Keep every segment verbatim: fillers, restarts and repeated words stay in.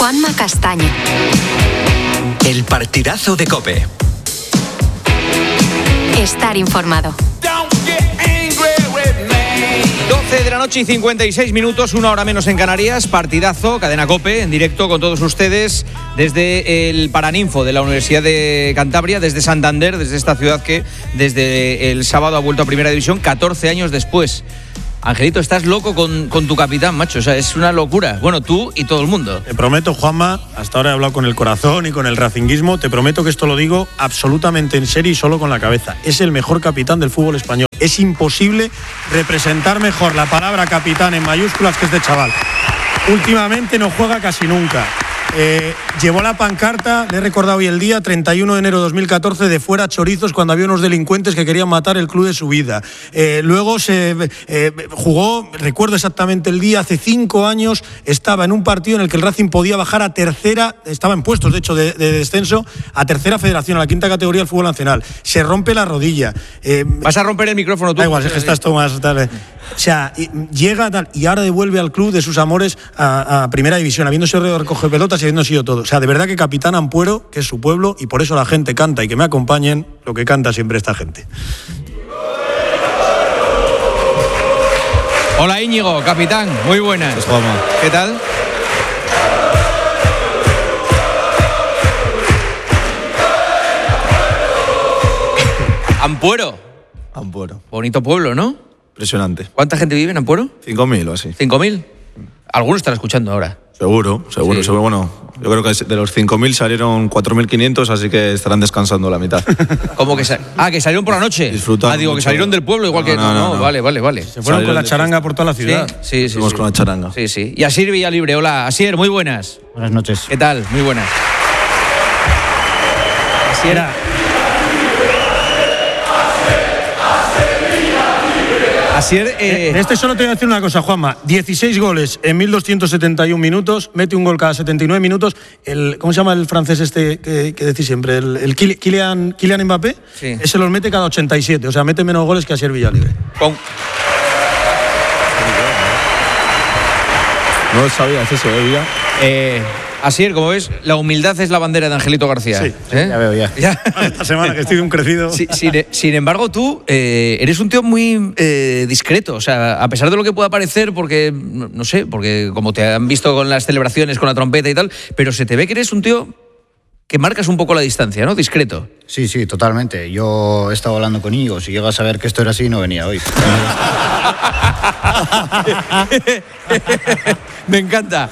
Juanma Castaño. El partidazo de COPE. Estar informado. doce de la noche y cincuenta y seis minutos, una hora menos en Canarias. Partidazo, cadena COPE, en directo con todos ustedes desde el Paraninfo de la Universidad de Cantabria, desde Santander, desde esta ciudad que desde el sábado ha vuelto a Primera División, catorce años después. Angelito, estás loco con, con tu capitán, macho. O sea, es una locura. Bueno, tú y todo el mundo. Te prometo, Juanma, hasta ahora he hablado con el corazón y con el racinguismo. Te prometo que esto lo digo absolutamente en serio y solo con la cabeza. Es el mejor capitán del fútbol español. Es imposible representar mejor la palabra capitán en mayúsculas que este chaval. Últimamente no juega casi nunca. Eh, llevó la pancarta, le he recordado hoy el día, treinta y uno de enero de dos mil catorce, de fuera chorizos, cuando había unos delincuentes que querían matar el club de su vida. Eh, luego se eh, jugó, recuerdo exactamente el día, hace cinco años, estaba en un partido en el que el Racing podía bajar a tercera, estaba en puestos de hecho de, de descenso, a tercera federación, a la quinta categoría del fútbol nacional. Se rompe la rodilla. Eh, Vas a romper el micrófono tú. Da igual, es que estás todo más tal. O sea, llega tal y ahora devuelve al club de sus amores a, a Primera División, habiendo sido recoge pelotas y habiendo sido todo. O sea, de verdad que capitán Ampuero, que es su pueblo, y por eso la gente canta, y que me acompañen lo que canta siempre esta gente. Hola Íñigo, capitán, muy buenas. Pues, Juanma. ¿Qué tal? Ampuero. Ampuero. Bonito pueblo, ¿no? Impresionante. ¿Cuánta gente vive en Ampuero? cinco mil o así. ¿cinco mil? Algunos estarán escuchando ahora. Seguro, seguro, Sí. seguro. Bueno, yo creo que de los cinco mil salieron cuatro mil quinientos, así que estarán descansando la mitad. ¿Cómo que sa- Ah, que salieron por la noche. Disfrutaron Ah, digo, que mucho. salieron del pueblo, igual No, que. no, no, no. Vale, vale, vale. Se fueron con la charanga por toda la ciudad. Sí, sí, sí. Fuimos sí. con la charanga. Sí, sí. Y Asier Villalibre, hola. Asier, muy buenas. Buenas noches. ¿Qué tal? Muy buenas. Asier. Asier, eh, De este solo te voy a decir una cosa, Juanma. dieciséis goles en mil doscientos setenta y uno minutos, mete un gol cada setenta y nueve minutos. El, ¿Cómo se llama el francés este que, que decís siempre? El, el Kyli- Kylian, Kylian Mbappé. Sí. Ese los mete cada ochenta y siete, o sea, mete menos goles que Asier Villalibre. con- No sabías eso, ¿eh, Villa? eh, Asier, como ves, la humildad es la bandera de Angelito García. Sí, ¿Eh? Ya veo, ya. Ya. Esta semana que estoy de un crecido. Sí, sin, sin embargo, tú eh, eres un tío muy eh, discreto. O sea, a pesar de lo que pueda parecer, porque, no, no sé, porque como te han visto con las celebraciones, con la trompeta y tal, pero se te ve que eres un tío que marcas un poco la distancia, ¿no? Discreto. Sí, sí, totalmente. Yo he estado hablando con Íñigo. Si llega a saber que esto era así, no venía hoy. Me encanta.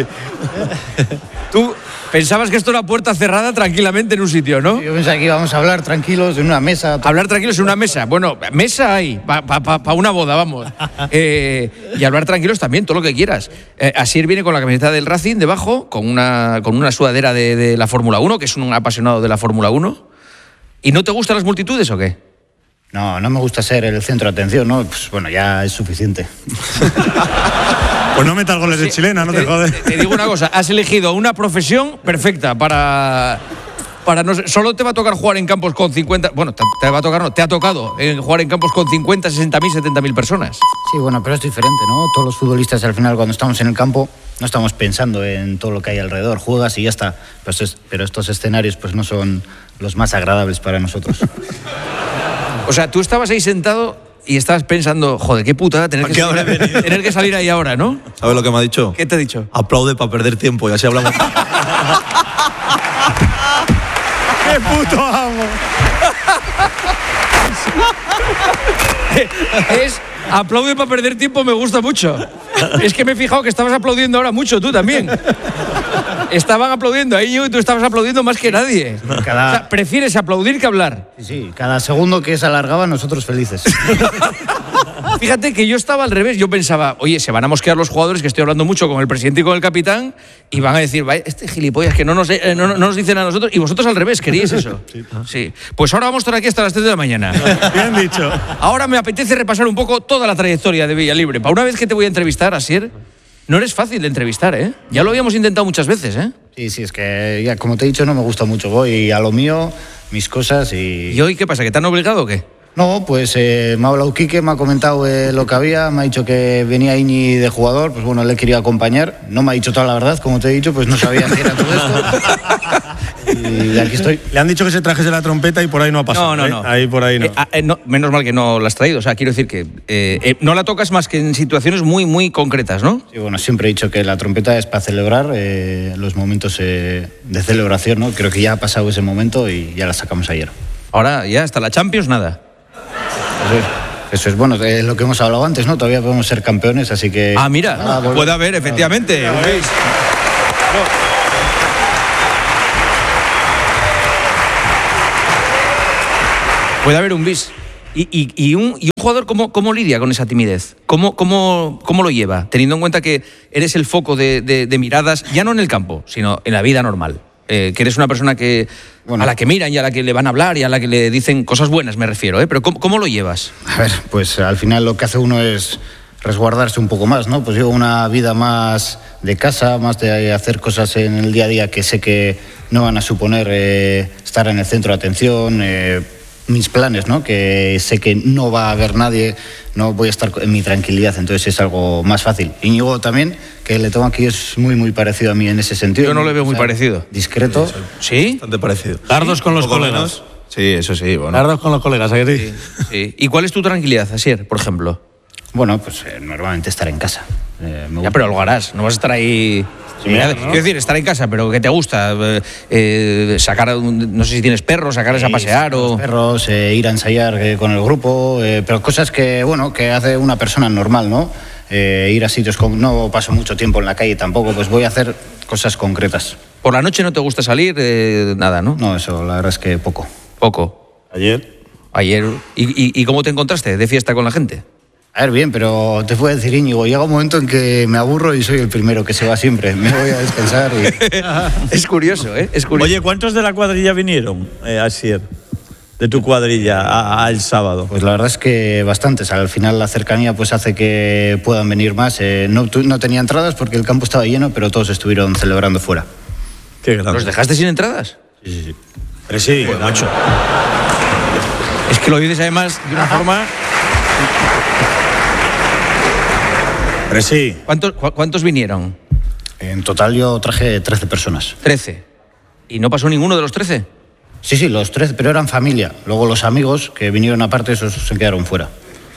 Tú pensabas que esto era puerta cerrada tranquilamente en un sitio, ¿no? Yo pensaba que íbamos a hablar tranquilos en una mesa. Hablar tranquilos en una mesa. Bueno, mesa hay, para pa, pa, pa una boda, vamos. Eh, y hablar tranquilos también, todo lo que quieras. Eh, Asier viene con la camiseta del Racing debajo, con una, con una sudadera de, de la Fórmula uno, que es un apasionado de la Fórmula uno. ¿Y no te gustan las multitudes o qué? No, no me gusta ser el centro de atención, ¿no? Pues bueno, ya es suficiente. Pues no metas goles de chilena, no te, te, jodes. Te, te digo una cosa, has elegido una profesión perfecta para... Para no, solo te va a tocar jugar en campos con cincuenta... Bueno, te, te va a tocar, no, te ha tocado en jugar en campos con cincuenta, sesenta mil, setenta mil personas. Sí, bueno, pero es diferente, ¿no? Todos los futbolistas al final cuando estamos en el campo no estamos pensando en todo lo que hay alrededor, juegas y ya está. Pero estos, pero estos escenarios pues no son los más agradables para nosotros. O sea, tú estabas ahí sentado y estabas pensando, joder, qué putada tener que, qué habré salir, venido? tener que salir ahí ahora, ¿no? ¿Sabes lo que me ha dicho? ¿Qué te ha dicho? Aplaude para perder tiempo y así hablamos. ¡Qué puto amo! Es aplaude para perder tiempo, me gusta mucho. Es que me he fijado que estabas aplaudiendo ahora mucho, tú también. Estaban aplaudiendo a ello y tú estabas aplaudiendo más que nadie. Cada- O sea, prefieres aplaudir que hablar. Sí, sí, cada segundo que se alargaba nosotros felices. Fíjate que yo estaba al revés, yo pensaba, oye, se van a mosquear los jugadores, que estoy hablando mucho con el presidente y con el capitán, y van a decir, vaya, este gilipollas que no nos, eh, no, no nos dicen a nosotros, y vosotros al revés, queríais eso. Sí. Pues ahora vamos a estar aquí hasta las tres de la mañana. Bien dicho. Ahora me apetece repasar un poco toda la trayectoria de Villalibre. Para una vez que te voy a entrevistar, Asier, no eres fácil de entrevistar, ¿eh? Ya lo habíamos intentado muchas veces, ¿eh? Sí, sí, es que ya como te he dicho no me gusta mucho. Voy a lo mío, mis cosas y... ¿Y hoy qué pasa? ¿Que te han obligado o qué? No, pues eh, me ha hablado Quique, me ha comentado eh, lo que había, me ha dicho que venía Iñi de jugador, pues bueno, le quería acompañar. No me ha dicho toda la verdad, como te he dicho, pues no sabía qué era todo esto. Y aquí estoy. Le han dicho que se trajese la trompeta y por ahí no ha pasado. No, no, no. ¿eh? Ahí por ahí no. Eh, eh, no. Menos mal que no la has traído. O sea, quiero decir que eh, eh, no la tocas más que en situaciones muy, muy concretas, ¿no? Sí, bueno, siempre he dicho que la trompeta es para celebrar eh, los momentos eh, de celebración, ¿no? Creo que ya ha pasado ese momento y ya la sacamos ayer. Ahora ya hasta la Champions nada. Eso es, eso es bueno, es lo que hemos hablado antes, ¿no? Todavía podemos ser campeones, así que... Ah, mira, ah, volver. puede haber, efectivamente. Ah, ¿Veis? Puede haber un bis. Y, y, y, un, y un jugador, ¿cómo, cómo lidia con esa timidez? ¿Cómo, cómo, cómo lo lleva? Teniendo en cuenta que eres el foco de, de, de miradas, ya no en el campo, sino en la vida normal. Eh, que eres una persona que bueno, a la que miran y a la que le van a hablar y a la que le dicen cosas buenas, me refiero, ¿eh? Pero ¿cómo, cómo lo llevas? A ver, pues al final lo que hace uno es resguardarse un poco más, ¿no? Pues llevo una vida más de casa, más de hacer cosas en el día a día que sé que no van a suponer eh, estar en el centro de atención, eh, mis planes, ¿no? Que sé que no va a haber nadie, no voy a estar en mi tranquilidad, entonces es algo más fácil. Íñigo también, que le tengo aquí, es muy, muy parecido a mí en ese sentido. Yo no le veo o muy sea, parecido. Discreto. ¿Sí? Bastante parecido. Dardos con los Poco colegas. menos. Sí, eso sí, bueno. Dardos con los colegas, ¿a que sí? Sí, sí. ¿Y cuál es tu tranquilidad, Asier, por ejemplo? Bueno, pues eh, normalmente estar en casa. Eh, me Ya, pero lo harás, no vas a estar ahí... Sí, Mira, ¿no? Quiero decir, estar en casa, pero ¿qué te gusta? Eh, eh, sacar, un- no sé si tienes perros, sacarles a pasear Los o... perros, eh, ir a ensayar eh, con el grupo, eh, pero cosas que, bueno, que hace una persona normal, ¿no? Eh, ir a sitios con... No paso mucho tiempo en la calle tampoco, pues voy a hacer cosas concretas. Por la noche no te gusta salir, eh, nada, ¿no? No, eso, la verdad es que poco. Poco. Ayer. Ayer... ¿Y, y, y cómo te encontraste de fiesta con la gente? A ver, bien, pero te puedo decir, Íñigo, llega un momento en que me aburro y soy el primero que se va siempre. Me voy a descansar y... Es curioso, ¿eh? Es curioso. Oye, ¿cuántos de la cuadrilla vinieron, eh, Asier? De tu cuadrilla a, a el sábado. Pues la verdad es que bastantes. Al final la cercanía pues hace que puedan venir más. Eh, no, tu- no tenía entradas porque el campo estaba lleno, pero todos estuvieron celebrando fuera. Qué grande. ¿Los dejaste sin entradas? Pero sí, macho. Es que lo dices además de una forma... Pero sí. ¿Cuántos, cu- ¿Cuántos vinieron? En total yo traje trece personas. Trece. ¿Y no pasó ninguno de los trece? Sí, sí, los trece, pero eran familia. Luego los amigos que vinieron aparte, esos se quedaron fuera.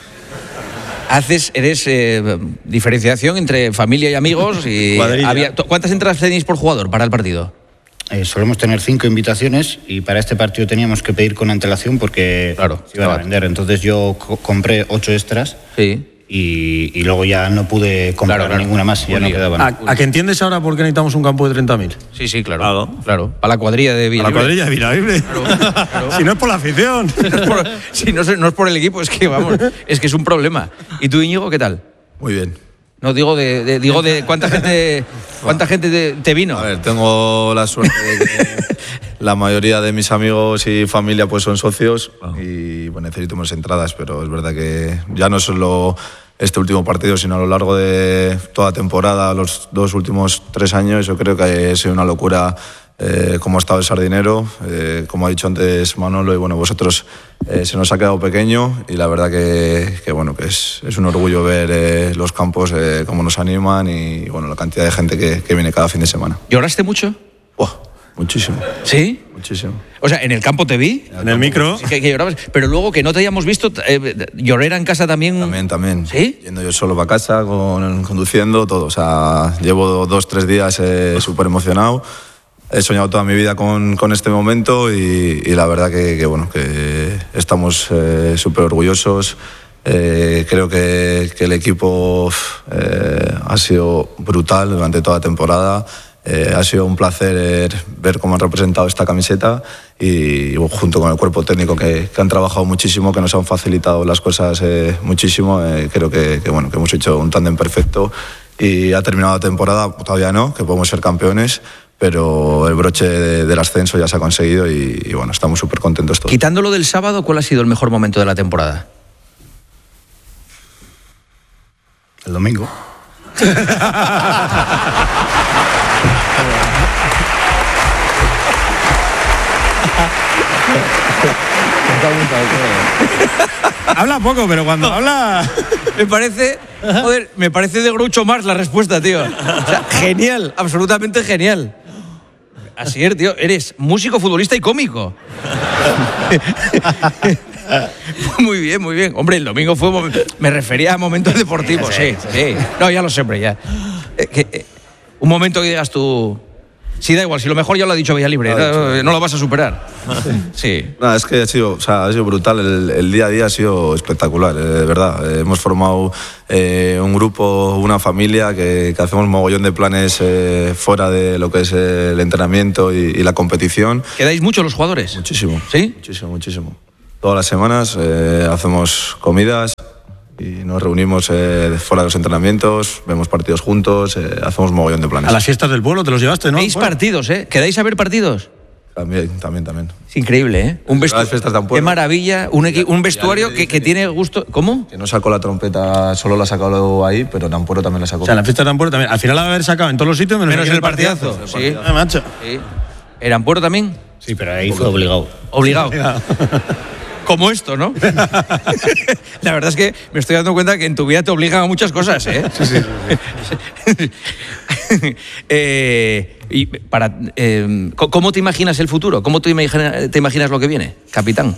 Haces, eres eh, diferenciación entre familia y amigos y Cuadrilla. había- ¿Cuántas entradas tenéis por jugador para el partido? Eh, solemos tener cinco invitaciones y para este partido teníamos que pedir con antelación porque Claro, se iban a claro. vender. Entonces yo co- compré ocho extras Sí. y, y luego ya no pude comprar Claro, claro. ninguna más, ya no Muy quedaban. ¿A, a que entiendes ahora por qué necesitamos un campo de treinta mil? Sí, sí, claro. Claro. Claro. Para la cuadrilla de A Villalibre. la cuadrilla de Villalibre. Si no es por la afición. No es por- sí, no, es- no es por el equipo, es que vamos, es que es un problema. ¿Y tú, Íñigo, qué tal? Muy bien. No, digo de, de- digo de cuánta gente cuánta gente te, te vino. A ver, tengo la suerte de que la mayoría de mis amigos y familia pues son socios y bueno, necesito más entradas, pero es verdad que ya no solo este último partido, sino a lo largo de toda temporada, los dos últimos tres años, yo creo que ha sido una locura eh, cómo ha estado el Sardinero, eh, como ha dicho antes Manolo, y bueno, vosotros eh, se nos ha quedado pequeño y la verdad que, que bueno, que es, es un orgullo ver eh, los campos, eh, cómo nos animan y bueno, la cantidad de gente que, que viene cada fin de semana. ¿Lloraste mucho? Buah, muchísimo, ¿Sí? muchísimo. O sea, en el campo te vi. En el micro. Sí, que, que llorabas. Pero luego que no te hayamos visto, eh, llorera en casa también. También, también. ¿Sí? Yendo yo solo para casa, con, conduciendo, todo. O sea, llevo dos, tres días eh, súper emocionado. He soñado toda mi vida con, con este momento y, y la verdad que, que, bueno, que estamos eh, súper orgullosos. Eh, creo que, que el equipo eh, ha sido brutal durante toda la temporada. Eh, ha sido un placer eh, ver cómo han representado esta camiseta y, y junto con el cuerpo técnico que, que han trabajado muchísimo, que nos han facilitado las cosas eh, muchísimo. Eh, creo que, que, bueno, que hemos hecho un tándem perfecto y ha terminado la temporada, todavía no, que podemos ser campeones, pero el broche de- del ascenso ya se ha conseguido y, y bueno, estamos súper contentos todos. Quitándolo del sábado, ¿cuál ha sido el mejor momento de la temporada? El domingo. Habla poco, pero cuando habla... Me parece, joder, me parece de Groucho Marx la respuesta, tío. O sea, genial, absolutamente genial. Así es, tío, eres músico, futbolista y cómico. Muy bien, muy bien. Hombre, el domingo fue... Me refería a momentos deportivos, sí, sí. No, ya lo sé, hombre, ya. Eh, que, eh, un momento que digas tú... Sí, da igual, si lo mejor ya lo ha dicho Villalibre, no, no lo vas a superar. Sí. No, es que ha sido, o sea, ha sido brutal, el, el día a día ha sido espectacular, eh, de verdad. Eh, hemos formado eh, un grupo, una familia que, que hacemos mogollón de planes eh, fuera de lo que es el entrenamiento y, y la competición. ¿Quedáis mucho los jugadores? Muchísimo. ¿Sí? Muchísimo, muchísimo. Todas las semanas eh, hacemos comidas y nos reunimos eh, fuera de los entrenamientos, vemos partidos juntos, eh, hacemos mogollón de planes. A las fiestas del pueblo te los llevaste, ¿no? ¿Veis partidos, eh? ¿Quedáis a ver partidos? También, también, también. Es increíble, ¿eh? Un vestu- fiestas de Ampuero. Qué maravilla, un, equi- un vestuario que, que tiene gusto... ¿Cómo? Que no sacó la trompeta, solo la sacó ahí, pero en Ampuero también la sacó. O sea, la fiesta de Ampuero también. Al final la va a haber sacado en todos los sitios, menos, Menos en el el partidazo. partidazo, sí. Ah, macho. Sí. ¿En Ampuero también? Sí, pero ahí fue obligado. Obligado. Como esto, ¿no? La verdad es que me estoy dando cuenta que en tu vida te obligan a muchas cosas, ¿eh? Sí, sí, sí. eh, y para, eh, ¿cómo te imaginas el futuro? ¿Cómo te imaginas, te imaginas lo que viene, capitán?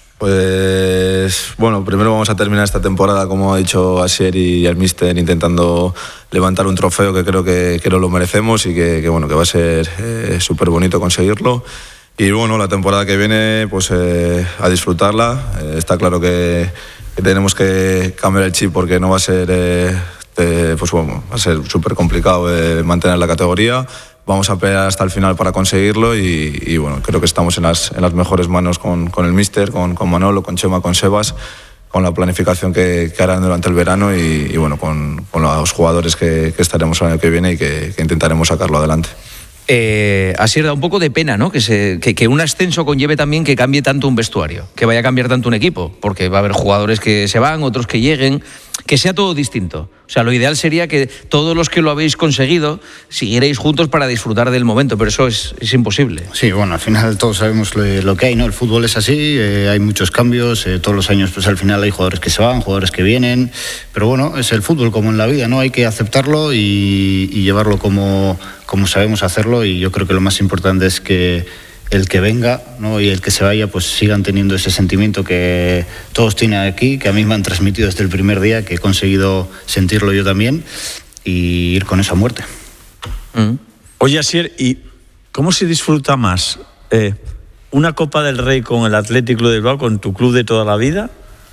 Pues bueno, primero vamos a terminar esta temporada, como ha dicho Asier y el míster, intentando levantar un trofeo que creo que, que no lo merecemos y que, que, bueno, que va a ser eh, súper bonito conseguirlo. Y bueno, la temporada que viene, pues eh, a disfrutarla. Eh, está claro que, que tenemos que cambiar el chip porque no va a ser, eh, eh, pues bueno, va a ser súper complicado eh, mantener la categoría. Vamos a pelear hasta el final para conseguirlo y, y bueno, creo que estamos en las, en las mejores manos con, con el míster, con, con Manolo, con Chema, con Sebas, con la planificación que, que harán durante el verano y, y bueno, con, con los jugadores que, que estaremos el año que viene y que, que intentaremos sacarlo adelante. Eh, así da un poco de pena, ¿no? Que, se, que, que un ascenso conlleve también que cambie tanto un vestuario, que vaya a cambiar tanto un equipo, porque va a haber jugadores que se van, otros que lleguen, que sea todo distinto. O sea, lo ideal sería que todos los que lo habéis conseguido siguierais juntos para disfrutar del momento, pero eso es, es imposible. Sí, bueno, al final todos sabemos lo, lo que hay, ¿no? El fútbol es así, eh, hay muchos cambios, eh, todos los años pues al final hay jugadores que se van, jugadores que vienen, pero bueno, es el fútbol como en la vida, ¿no? Hay que aceptarlo y, y llevarlo como, como sabemos hacerlo y yo creo que lo más importante es que el que venga, ¿no? Y el que se vaya pues sigan teniendo ese sentimiento que todos tienen aquí, que a mí me han transmitido desde el primer día, que he conseguido sentirlo yo también y ir con esa muerte. Mm. Oye, Asier, ¿y cómo se disfruta más? Eh, ¿Una Copa del Rey con el Athletic Club de Bilbao, con tu club de toda la vida?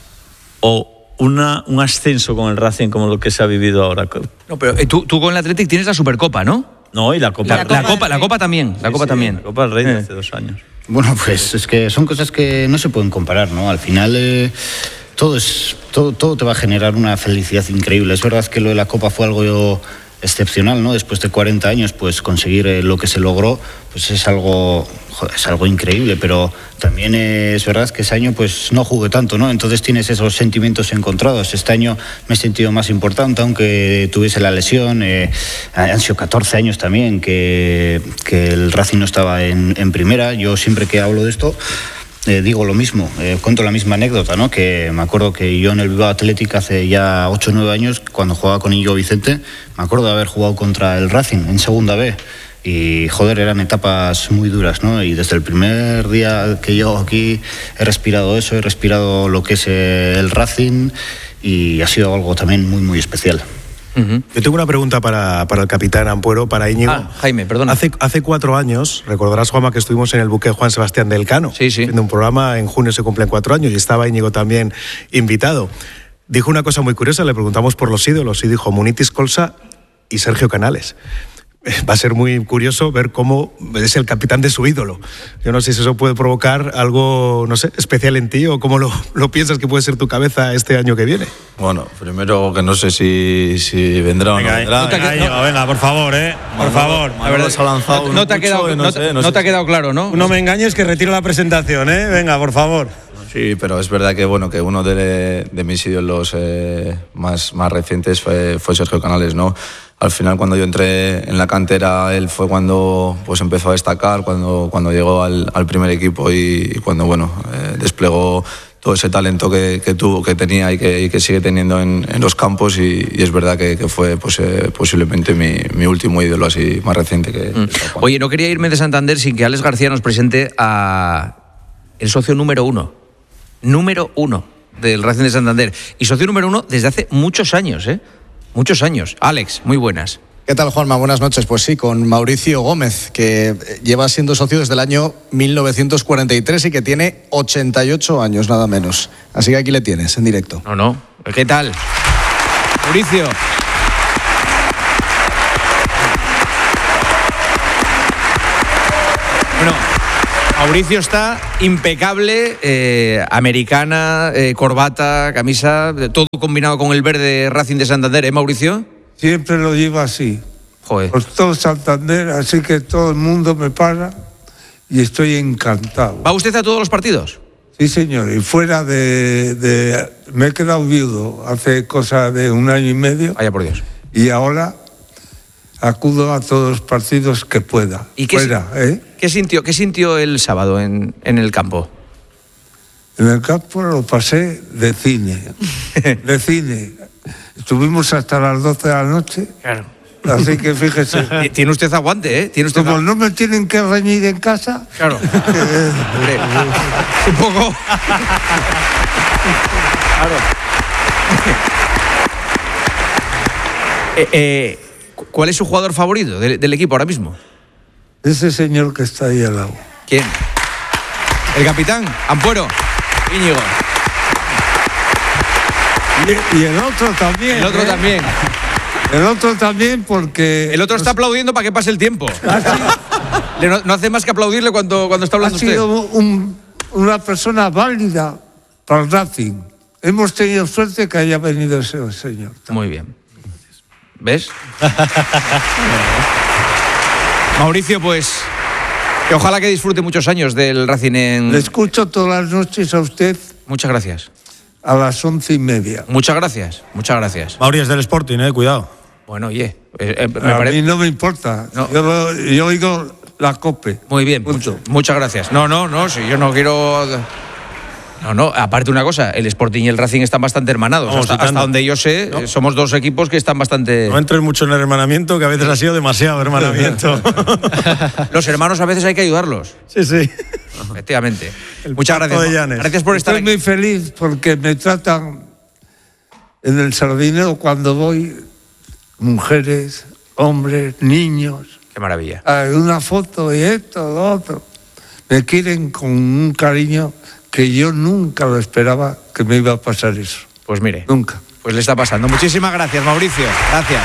¿O una, un ascenso con el Racing como lo que se ha vivido ahora? No, pero eh, tú, tú con el Athletic tienes la Supercopa, ¿no? No, y la Copa. La, la, la Copa, la Copa también, la sí, Copa sí, también. La Copa del Rey de eh. hace dos años. Bueno, pues es que son cosas que no se pueden comparar, ¿no? Al final eh, todo es todo, todo te va a generar una felicidad increíble. Es verdad que lo de la Copa fue algo excepcional, ¿no? Después de cuarenta años, pues conseguir eh, lo que se logró, pues es algo, joder, es algo increíble, pero también eh, es verdad que ese año pues no jugué tanto, ¿no? Entonces tienes esos sentimientos encontrados. Este año me he sentido más importante, aunque tuviese la lesión. Eh, han sido catorce años también que, que el Racing no estaba en, en primera. Yo siempre que hablo de esto Eh, digo lo mismo, eh, cuento la misma anécdota, ¿no? Que me acuerdo que yo en el Bilbao Athletic hace ya ocho o nueve años, cuando jugaba con Íñigo Vicente, me acuerdo de haber jugado contra el Racing en segunda B y joder, eran etapas muy duras, ¿no? Y desde el primer día que llego aquí he respirado eso, he respirado lo que es eh, el Racing y ha sido algo también muy muy especial. Uh-huh. Yo tengo una pregunta para, para el capitán Ampuero, para Íñigo. Ah, Jaime, perdona. Hace, hace cuatro años, recordarás, Juanma, que estuvimos en el buque Juan Sebastián del Cano, sí, sí. haciendo un programa, en junio se cumplen cuatro años y estaba Íñigo también invitado. Dijo una cosa muy curiosa, le preguntamos por los ídolos y dijo Munitis Colsa y Sergio Canales. Va a ser muy curioso ver cómo es el capitán de su ídolo. Yo no sé si eso puede provocar algo, no sé, especial en ti o cómo lo, lo piensas que puede ser tu cabeza este año que viene. Bueno, primero que no sé si, si vendrá venga, o no vendrá. No te venga, Íñigo, venga, por favor, eh. Por Manolo, favor. Manolo, la verdad se ha lanzado no, no te ha quedado, no, no, sé, no no sé te ha si... quedado claro, ¿no? No me engañes que retiro la presentación, ¿eh? Venga, por favor. Sí, pero es verdad que bueno que uno de, de mis ídolos eh, más, más recientes fue, fue Sergio Canales, ¿no? al final cuando yo entré en la cantera, él fue cuando pues empezó a destacar, cuando, cuando llegó al, al primer equipo y, y cuando bueno, eh, desplegó todo ese talento que, que tuvo, que tenía y que, y que sigue teniendo en, en los campos y, y es verdad que, que fue pues, eh, posiblemente mi, mi último ídolo así más reciente que, mm. que Oye, no quería irme de Santander sin que Alex García nos presente a el socio número uno número uno del Racing de Santander y socio número uno desde hace muchos años, ¿eh? Muchos años. Alex, muy buenas. ¿Qué tal, Juanma? Buenas noches. Pues sí, con Mauricio Gómez, que lleva siendo socio desde el año mil novecientos cuarenta y tres y que tiene ochenta y ocho años, nada menos. Así que aquí le tienes, en directo. No, no. ¿Qué tal? Mauricio. Bueno, Mauricio está impecable, eh, americana, eh, corbata, camisa, todo combinado con el verde Racing de Santander, ¿eh, Mauricio? Siempre lo llevo así. Joder. Por todo Santander, así que todo el mundo me para y estoy encantado. ¿Va usted a todos los partidos? Sí, señor. Y fuera de... de me he quedado viudo hace cosa de un año y medio. Vaya por Dios. Y ahora acudo a todos los partidos que pueda. ¿Y qué, fuera, ¿eh? ¿qué sintió, qué sintió el sábado en, en el campo? En el campo lo pasé de cine. De cine. Estuvimos hasta las doce de la noche. Claro. Así que fíjese. Tiene usted aguante, ¿eh? ¿Tiene usted Como aguante? no me tienen que reñir en casa. Claro. Hombre, un poco. Claro. eh, eh, ¿Cuál es su jugador favorito del, del equipo ahora mismo? Ese señor que está ahí al lado. ¿Quién? El capitán, Ampuero, Íñigo. Y, y el otro también. El otro ¿eh? también. El otro también porque... El otro está aplaudiendo para que pase el tiempo. Le no, no hace más que aplaudirle cuando, cuando está hablando ha sido usted. Un, una persona válida para el Racing. Hemos tenido suerte que haya venido ese señor. Muy bien. ¿Ves? Mauricio, pues que ojalá que disfrute muchos años del Racing en... Le escucho todas las noches a usted. Muchas gracias. A las once y media. Muchas gracias, muchas gracias. Mauri es del Sporting, eh, cuidado. Bueno, oye, eh, eh, me a parece... mí no me importa. No. Yo, lo, yo oigo la COPE. Muy bien, mucho, muchas gracias. No, no, no, si yo no quiero... No, no, aparte una cosa, el Sporting y el Racing están bastante hermanados. Vamos, hasta, hasta donde yo sé, ¿no? Somos dos equipos que están bastante... No entres mucho en el hermanamiento, que a veces ha sido demasiado hermanamiento. Los hermanos a veces hay que ayudarlos. Sí, sí. Efectivamente. El Muchas pacto gracias. de Llanes. Gracias por estar Estoy aquí. muy feliz porque me tratan en el Sardinero cuando voy mujeres, hombres, niños. Qué maravilla. Hay una foto y esto, lo otro. Me quieren con un cariño que yo nunca lo esperaba que me iba a pasar eso. Pues mire. Nunca. Pues le está pasando. Muchísimas gracias, Mauricio. Gracias.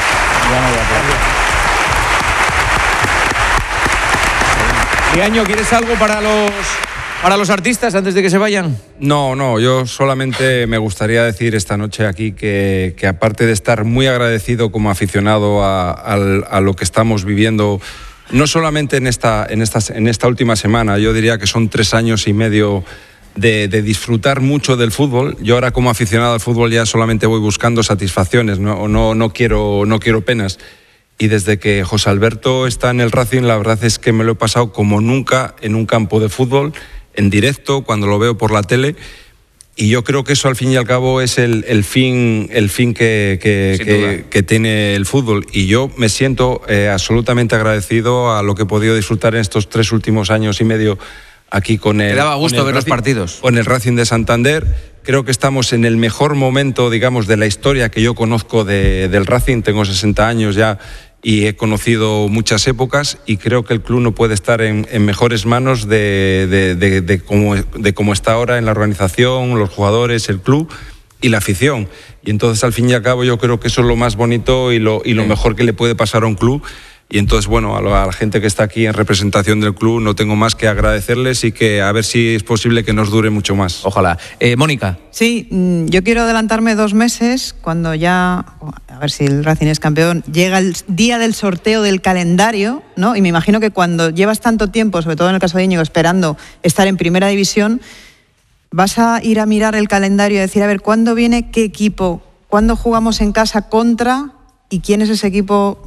Liaño, ¿quieres algo para los, para los artistas antes de que se vayan? No, no, yo solamente me gustaría decir esta noche aquí que, que aparte de estar muy agradecido como aficionado a, a, a lo que estamos viviendo, no solamente en esta, en, esta, en esta última semana, yo diría que son tres años y medio de, de disfrutar mucho del fútbol. Yo ahora como aficionado al fútbol ya solamente voy buscando satisfacciones, no, no, no, quiero, no quiero penas. Y desde que José Alberto está en el Racing, la verdad es que me lo he pasado como nunca en un campo de fútbol, en directo, cuando lo veo por la tele. Y yo creo que eso al fin y al cabo es el, el fin, el fin que, que, que, que tiene el fútbol. Y yo me siento eh, absolutamente agradecido a lo que he podido disfrutar en estos tres últimos años y medio aquí con el... Te daba gusto ver Racing, los partidos. Con el Racing de Santander. Creo que estamos en el mejor momento, digamos, de la historia que yo conozco de, del Racing. Tengo sesenta años ya y he conocido muchas épocas y creo que el club no puede estar en, en mejores manos de, de, de, de, cómo, de cómo está ahora en la organización, los jugadores, el club y la afición. Y entonces, al fin y al cabo, yo creo que eso es lo más bonito y lo, y lo mejor que le puede pasar a un club. Y entonces, bueno, a la gente que está aquí en representación del club no tengo más que agradecerles y que a ver si es posible que nos dure mucho más. Ojalá. Eh, Mónica. Sí, yo quiero adelantarme dos meses cuando ya, a ver si el Racing es campeón, llega el día del sorteo del calendario, ¿no? Y me imagino que cuando llevas tanto tiempo, sobre todo en el caso de Íñigo, esperando estar en primera división, vas a ir a mirar el calendario y decir, a ver, ¿cuándo viene qué equipo? ¿Cuándo jugamos en casa contra? ¿Y quién es ese equipo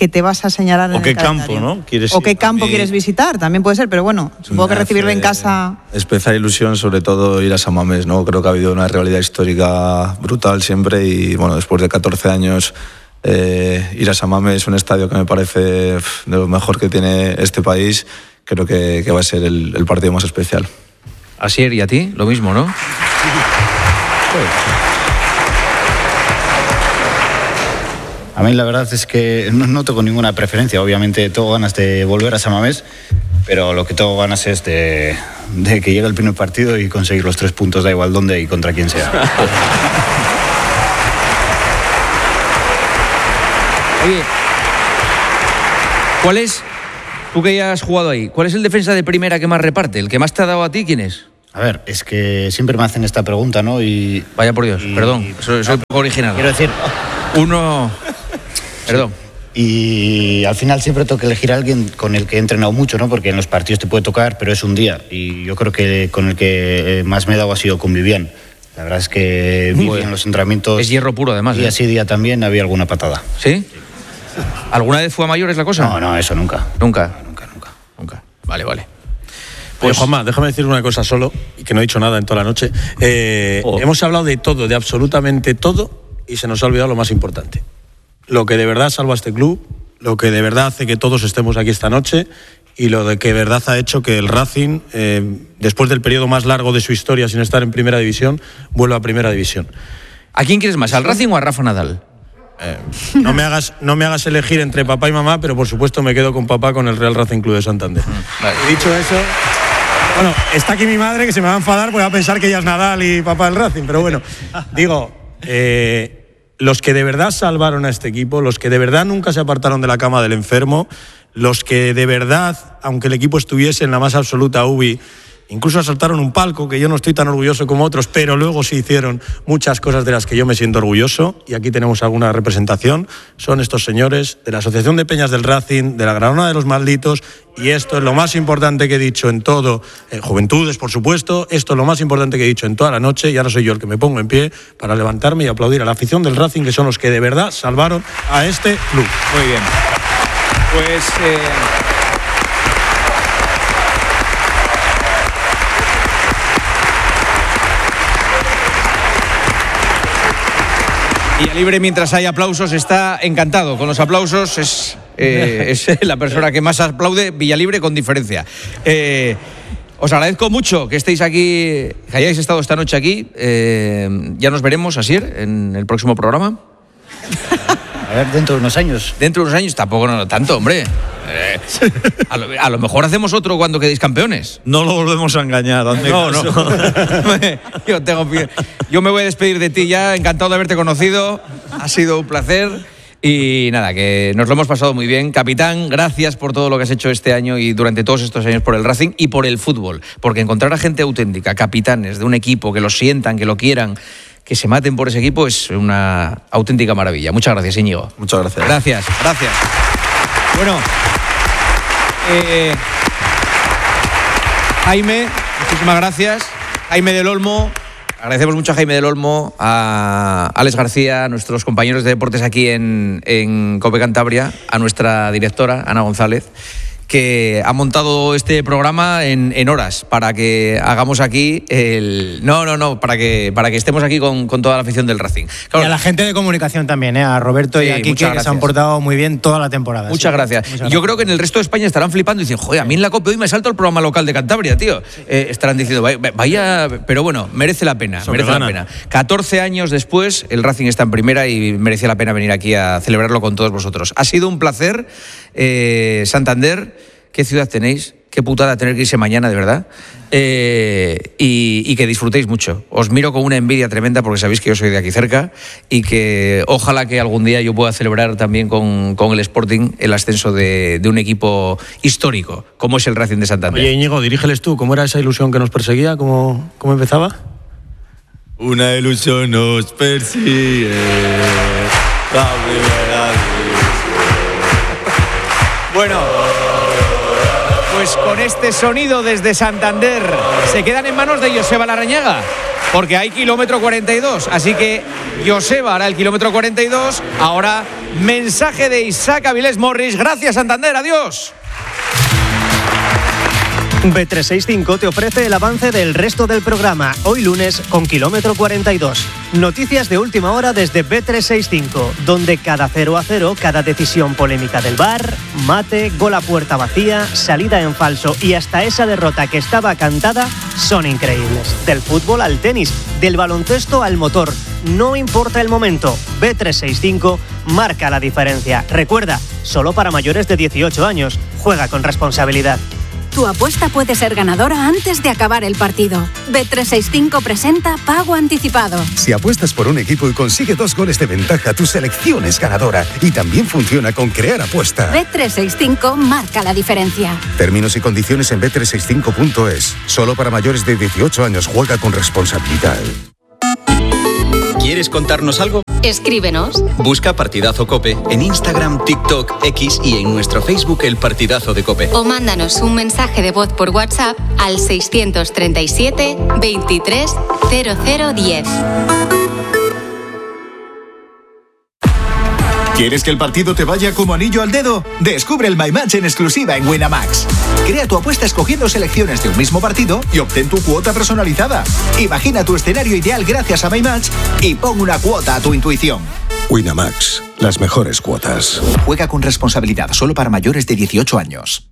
que te vas a señalar en O el qué campo, calendario. ¿no? ¿Quieres O ir? qué campo A mí- quieres visitar, también puede ser, pero bueno, supongo que Me recibirle en hace casa... Especial ilusión, sobre todo ir a San Mamés, ¿no? Creo que ha habido una rivalidad histórica brutal siempre y, bueno, después de catorce años, eh, ir a San Mamés, un estadio que me parece pf, de lo mejor que tiene este país, creo que, que va a ser el, el partido más especial. Asier, ¿y a ti? Lo mismo, ¿no? A mí la verdad es que no, no tengo ninguna preferencia. Obviamente tengo ganas de volver a San Mamés, pero lo que tengo ganas es de, de que llegue el primer partido y conseguir los tres puntos, da igual dónde y contra quién sea. Oye, ¿cuál es, tú que ya has jugado ahí, cuál es el defensa de primera que más reparte? ¿El que más te ha dado a ti, quién es? A ver, es que siempre me hacen esta pregunta, ¿no? Y Vaya por Dios, y- perdón, soy, soy poco original. Quiero decir, Uno... Perdón. y al final siempre tengo que elegir a alguien con el que he entrenado mucho, ¿no? Porque en los partidos te puede tocar, pero es un día. Y yo creo que con el que más me he dado ha sido con Vivian. La verdad es que Vivian en los entrenamientos... Es hierro puro, además. Y ¿eh? así día también había alguna patada. ¿Sí? ¿Alguna vez fue a mayores la cosa? No, no, eso nunca. ¿Nunca? Nunca, nunca. Nunca. Vale, vale. Pues Juanma, déjame decir una cosa solo, y que no he dicho nada en toda la noche. Eh, Oh. Hemos hablado de todo, de absolutamente todo, y se nos ha olvidado lo más importante. Lo que de verdad salva a este club, lo que de verdad hace que todos estemos aquí esta noche, y lo de que de verdad ha hecho que el Racing, eh, después del periodo más largo de su historia sin estar en Primera División, vuelva a Primera División. ¿A quién quieres más, al Racing o a Rafa Nadal? Eh, no, me hagas, no me hagas elegir entre papá y mamá, pero por supuesto me quedo con papá, con el Real Racing Club de Santander. Vale. Y dicho eso, bueno, está aquí mi madre que se me va a enfadar porque va a pensar que ella es Nadal y papá del Racing, pero bueno, digo, eh, los que de verdad salvaron a este equipo, los que de verdad nunca se apartaron de la cama del enfermo, los que de verdad, aunque el equipo estuviese en la más absoluta ubi, incluso asaltaron un palco, que yo no estoy tan orgulloso como otros, pero luego sí hicieron muchas cosas de las que yo me siento orgulloso, y aquí tenemos alguna representación, son estos señores de la Asociación de Peñas del Racing, de la Granada de los Malditos, y esto es lo más importante que he dicho en todo, eh, Juventudes, por supuesto, esto es lo más importante que he dicho en toda la noche, y ahora soy yo el que me pongo en pie para levantarme y aplaudir a la afición del Racing, que son los que de verdad salvaron a este club. Muy bien. Pues... Eh... Villalibre, mientras hay aplausos, está encantado con los aplausos. Es, eh, es la persona que más aplaude, Villalibre, con diferencia. Eh, os agradezco mucho que estéis aquí, que hayáis estado esta noche aquí. Eh, ya nos veremos, Asier, en el próximo programa. A ver, dentro de unos años. Dentro de unos años, tampoco no tanto, hombre. Eh, a, lo, a lo mejor hacemos otro cuando quedéis campeones. No lo volvemos a engañar. hazme No, caso. no. Yo, tengo, yo me voy a despedir de ti ya, encantado de haberte conocido. Ha sido un placer. Y nada, que nos lo hemos pasado muy bien. Capitán, gracias por todo lo que has hecho este año y durante todos estos años por el Racing y por el fútbol. Porque encontrar a gente auténtica, capitanes de un equipo, que lo sientan, que lo quieran, que se maten por ese equipo, es una auténtica maravilla. Muchas gracias, Íñigo. Muchas gracias. Gracias, gracias. Bueno, eh, Jaime, muchísimas gracias. Jaime del Olmo. Agradecemos mucho a Jaime del Olmo, a Alex García, a nuestros compañeros de deportes aquí en, en COPE Cantabria, a nuestra directora, Ana González, que ha montado este programa en, en horas para que hagamos aquí el... No, no, no, para que, para que estemos aquí con, con toda la afición del Racing. Claro, y a la gente de comunicación también, ¿eh? A Roberto Sí, y a Kike, muchas que se gracias. han portado muy bien toda la temporada. Muchas sí. gracias. Muchas Yo gracias. creo que en el resto de España estarán flipando y dicen, joder, a mí en la COPE hoy me salto el programa local de Cantabria, tío. Eh, estarán diciendo, vaya, vaya, pero bueno, merece la pena, Eso merece que la gana. pena. catorce años después, el Racing está en primera y merecía la pena venir aquí a celebrarlo con todos vosotros. Ha sido un placer. Eh, Santander, ¿qué ciudad tenéis? Qué putada tener que irse mañana, de verdad. Eh, y, y que disfrutéis mucho. Os miro con una envidia tremenda porque sabéis que yo soy de aquí cerca y que ojalá que algún día yo pueda celebrar también con, con el Sporting el ascenso de, de un equipo histórico, como es el Racing de Santander. Oye, Íñigo, dirígeles tú, ¿cómo era esa ilusión que nos perseguía? ¿Cómo, cómo empezaba? Una ilusión nos persigue. La primera Bueno, pues con este sonido desde Santander, se quedan en manos de Joseba Larrañaga. porque hay kilómetro cuarenta y dos. Así que Joseba hará el kilómetro cuarenta y dos. Ahora, mensaje de Isaac Avilés Morris. Gracias, Santander. Adiós. B trescientos sesenta y cinco te ofrece el avance del resto del programa, hoy lunes con kilómetro cuarenta y dos. Noticias de última hora desde B trescientos sesenta y cinco, donde cada cero a cero, cada decisión polémica del V A R, mate, gol a puerta vacía, salida en falso y hasta esa derrota que estaba cantada son increíbles. Del fútbol al tenis, del baloncesto al motor, no importa el momento, B trescientos sesenta y cinco marca la diferencia. Recuerda, solo para mayores de dieciocho años, juega con responsabilidad. Tu apuesta puede ser ganadora antes de acabar el partido. B trescientos sesenta y cinco presenta Pago Anticipado. Si apuestas por un equipo y consigue dos goles de ventaja, tu selección es ganadora. Y también funciona con Crear Apuesta. B trescientos sesenta y cinco marca la diferencia. Términos y condiciones en B trescientos sesenta y cinco punto es. Solo para mayores de dieciocho años. Juega con responsabilidad. ¿Quieres contarnos algo? Escríbenos. Busca Partidazo COPE en Instagram, TikTok, X y en nuestro Facebook El Partidazo de COPE. O mándanos un mensaje de voz por WhatsApp al seiscientos treinta y siete, veintitrés, cero cero diez. ¿Quieres que el partido te vaya como anillo al dedo? Descubre el My Match en exclusiva en Winamax. Crea tu apuesta escogiendo selecciones de un mismo partido y obtén tu cuota personalizada. Imagina tu escenario ideal gracias a My Match y pon una cuota a tu intuición. Winamax, las mejores cuotas. Juega con responsabilidad, solo para mayores de dieciocho años.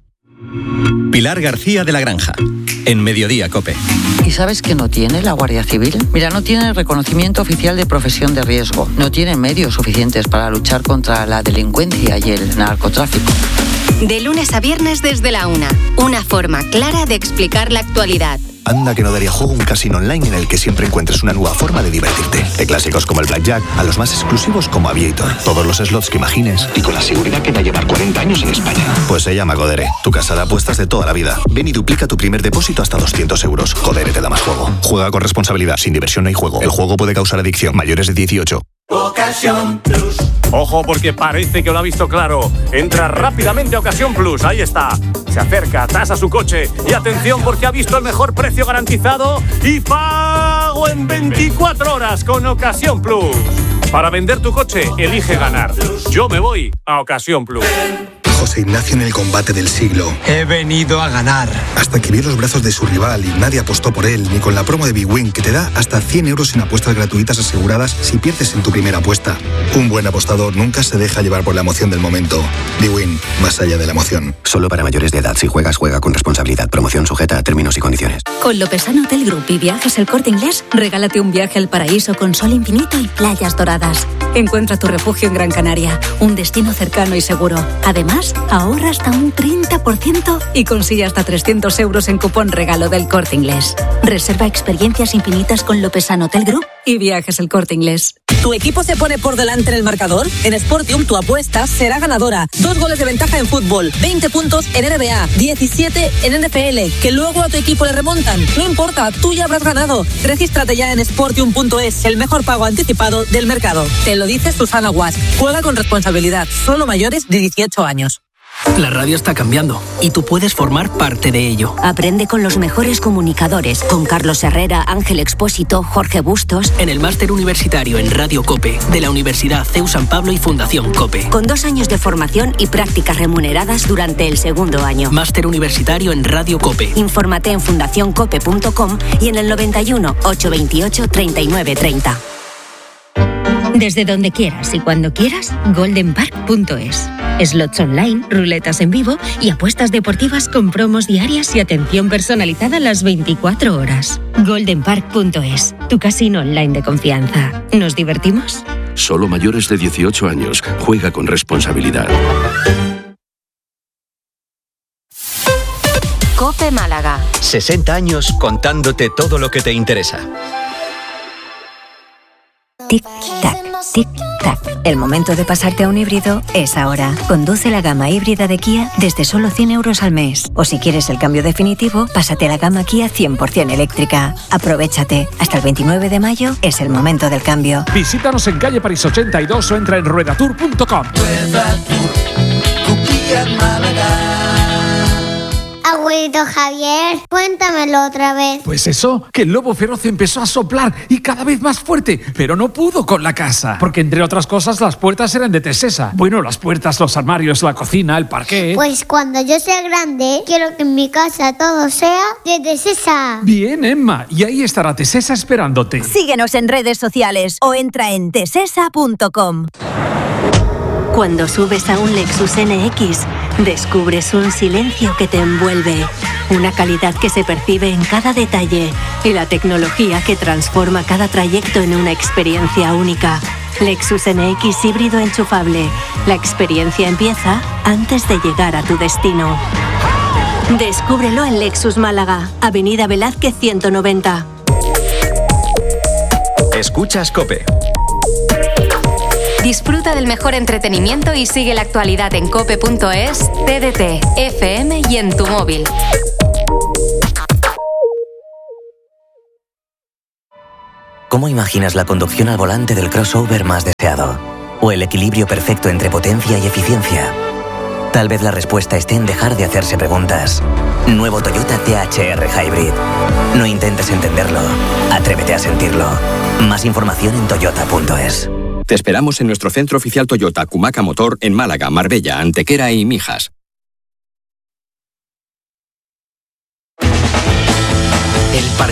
Pilar García de la Granja, en Mediodía COPE. ¿Y sabes qué no tiene la Guardia Civil? Mira, no tiene el reconocimiento oficial de profesión de riesgo. No tiene medios suficientes para luchar contra la delincuencia y el narcotráfico. De lunes a viernes desde la una. Una forma clara de explicar la actualidad. Anda que no daría juego un casino online en el que siempre encuentres una nueva forma de divertirte. De clásicos como el Blackjack a los más exclusivos como Aviator. Todos los slots que imagines y con la seguridad que da llevar cuarenta años en España. Pues se llama Codere, tu casa de apuestas de toda la vida. Ven y duplica tu primer depósito hasta doscientos euros. Codere te da más juego. Juega con responsabilidad. Sin diversión no hay juego. El juego puede causar adicción. Mayores de dieciocho. Ocasión Plus. Ojo porque parece que lo ha visto claro. Entra rápidamente a Ocasión Plus, ahí está. Se acerca, tasa su coche y atención porque ha visto el mejor precio garantizado y pago en veinticuatro horas con Ocasión Plus. Para vender tu coche, elige ganar. Yo me voy a Ocasión Plus. José Ignacio en el combate del siglo. He venido a ganar. Hasta que vio los brazos de su rival y nadie apostó por él, ni con la promo de Big Win que te da hasta cien euros en apuestas gratuitas aseguradas si pierdes en tu primera apuesta. Un buen apostador nunca se deja llevar por la emoción del momento. Big Win, más allá de la emoción. Solo para mayores de edad. Si juegas, juega con responsabilidad. Promoción sujeta a términos y condiciones. Con Lopesano Hotel Group y Viajes El Corte Inglés, regálate un viaje al paraíso con sol infinito y playas doradas. Encuentra tu refugio en Gran Canaria, un destino cercano y seguro. Además, ahorra hasta un treinta por ciento y consigue hasta trescientos euros en cupón regalo del Corte Inglés. Reserva experiencias infinitas con Lopesano Hotel Group y Viajes El Corte Inglés. ¿Tu equipo se pone por delante en el marcador? En Sportium tu apuesta será ganadora. Dos goles de ventaja en fútbol, veinte puntos en N B A, diecisiete en N F L, que luego a tu equipo le remontan. No importa, tú ya habrás ganado. Regístrate ya en sportium punto es, el mejor pago anticipado del mercado. Te lo dice Susana Guas. Juega con responsabilidad, solo mayores de dieciocho años. La radio está cambiando y tú puedes formar parte de ello. Aprende con los mejores comunicadores, con Carlos Herrera, Ángel Expósito, Jorge Bustos. En el máster universitario en Radio COPE de la Universidad C E U San Pablo y Fundación COPE. Con dos años de formación y prácticas remuneradas durante el segundo año. Máster universitario en Radio COPE. Infórmate en fundación cope punto com y en el noventa y uno, ochocientos veintiocho, treinta y nueve treinta. Desde donde quieras y cuando quieras, golden park punto es. Slots online, ruletas en vivo y apuestas deportivas con promos diarias y atención personalizada las veinticuatro horas. golden park punto es, tu casino online de confianza. ¿Nos divertimos? Solo mayores de dieciocho años. Juega con responsabilidad. COPE Málaga. sesenta años contándote todo lo que te interesa. Tic-tac, tic-tac. El momento de pasarte a un híbrido es ahora. Conduce la gama híbrida de Kia desde solo cien euros al mes. O si quieres el cambio definitivo, pásate a la gama Kia cien por ciento eléctrica. Aprovéchate. Hasta el veintinueve de mayo es el momento del cambio. Visítanos en calle París ochenta y dos o entra en ruedatur punto com. Ruedatur, tu Kia Málaga. abuelito Javier? Cuéntamelo otra vez. Pues eso, que el lobo feroz empezó a soplar y cada vez más fuerte, pero no pudo con la casa, porque entre otras cosas las puertas eran de Tesesa. Bueno, las puertas, los armarios, la cocina, el parquet. Pues cuando yo sea grande, quiero que en mi casa todo sea de Tesesa. Bien, Emma, y ahí estará Tesesa esperándote. Síguenos en redes sociales o entra en tesesa punto com. Cuando subes a un Lexus N X, descubres un silencio que te envuelve, una calidad que se percibe en cada detalle y la tecnología que transforma cada trayecto en una experiencia única. Lexus N X híbrido enchufable. La experiencia empieza antes de llegar a tu destino. Descúbrelo en Lexus Málaga, Avenida Velázquez ciento noventa. Escuchas COPE. Disfruta del mejor entretenimiento y sigue la actualidad en cope punto es, T D T, F M y en tu móvil. ¿Cómo imaginas la conducción al volante del crossover más deseado? ¿O el equilibrio perfecto entre potencia y eficiencia? Tal vez la respuesta esté en dejar de hacerse preguntas. Nuevo Toyota C H R Hybrid. No intentes entenderlo. Atrévete a sentirlo. Más información en toyota punto es. Te esperamos en nuestro centro oficial Toyota Cumaca Motor en Málaga, Marbella, Antequera y Mijas. El